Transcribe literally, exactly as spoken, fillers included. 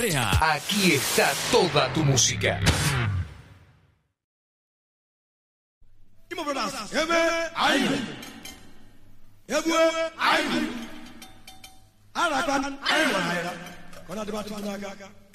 Marea. Aquí está toda tu música. Arakan, aywa, aywa, kona debatu anaga.